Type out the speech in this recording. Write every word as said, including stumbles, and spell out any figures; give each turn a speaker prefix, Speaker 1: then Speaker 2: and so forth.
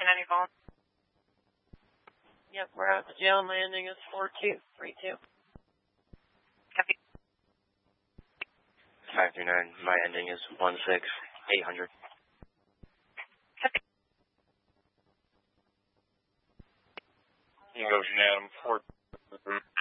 Speaker 1: fourteen on your phone.
Speaker 2: Yep, we're at the jail. My ending is four two three two.
Speaker 1: Copy.
Speaker 3: five three nine, my ending is one six eight hundred.
Speaker 1: Copy.
Speaker 4: Eagle Adam four.